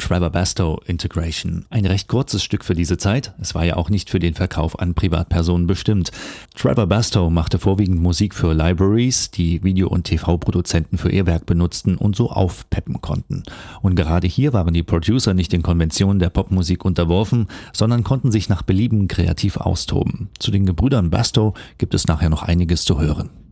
Trevor Bastow Integration. Ein recht kurzes Stück für diese Zeit, es war ja auch nicht für den Verkauf an Privatpersonen bestimmt. Trevor Bastow machte vorwiegend Musik für Libraries, die Video- und TV-Produzenten für ihr Werk benutzten und so aufpeppen konnten. Und gerade hier waren die Producer nicht den Konventionen der Popmusik unterworfen, sondern konnten sich nach Belieben kreativ austoben. Zu den Gebrüdern Bastow gibt es nachher noch einiges zu hören.